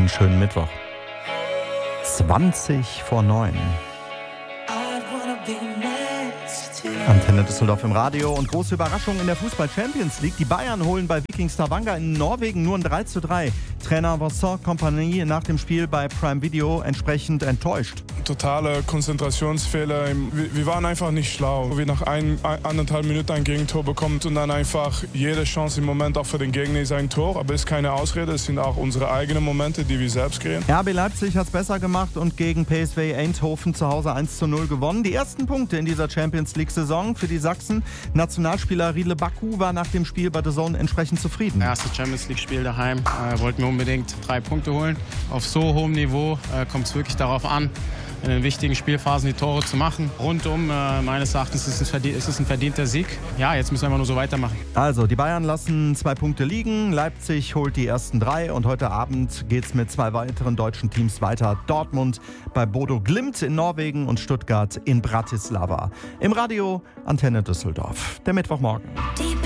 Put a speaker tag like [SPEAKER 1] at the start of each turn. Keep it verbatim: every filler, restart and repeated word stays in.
[SPEAKER 1] Einen schönen Mittwoch. zwanzig vor neun. Antenne Düsseldorf im Radio und große Überraschung in der Fußball-Champions League. Die Bayern holen bei Viking Stavanger in Norwegen nur ein drei zu drei. Trainer Vincent Kompany nach dem Spiel bei Prime Video entsprechend enttäuscht.
[SPEAKER 2] Totale Konzentrationsfehler. Wir waren einfach nicht schlau. Wir nach ein, anderthalb Minuten ein Gegentor bekommen und dann einfach jede Chance im Moment auch für den Gegner ist ein Tor. Aber es ist keine Ausrede, es sind auch unsere eigenen Momente, die wir selbst kreieren.
[SPEAKER 1] R B Leipzig hat es besser gemacht und gegen P S V Eindhoven zu Hause eins zu null gewonnen. Die ersten Punkte in dieser Champions League-Saison für die Sachsen. Nationalspieler Riedle Baku war nach dem Spiel bei The Zone entsprechend zufrieden.
[SPEAKER 3] Erstes Champions League-Spiel daheim. Äh, wollten wir unbedingt drei Punkte holen. Auf so hohem Niveau äh, kommt es wirklich darauf an, in den wichtigen Spielphasen die Tore zu machen. Rundum, äh, meines Erachtens, ist es, verdien- ist es ein verdienter Sieg. Ja, jetzt müssen wir einfach nur so weitermachen.
[SPEAKER 1] Also, die Bayern lassen zwei Punkte liegen. Leipzig holt die ersten drei. Und heute Abend geht es mit zwei weiteren deutschen Teams weiter. Dortmund bei Bodo Glimt in Norwegen und Stuttgart in Bratislava. Im Radio Antenne Düsseldorf. Der Mittwochmorgen.